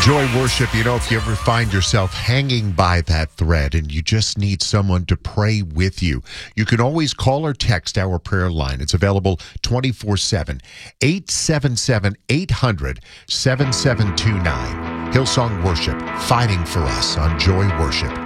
Joy Worship, if you ever find yourself hanging by that thread and you just need someone to pray with you, you can always call or text our prayer line. It's available 24/7, 877-800-7729. Hillsong Worship, fighting for us on Joy Worship.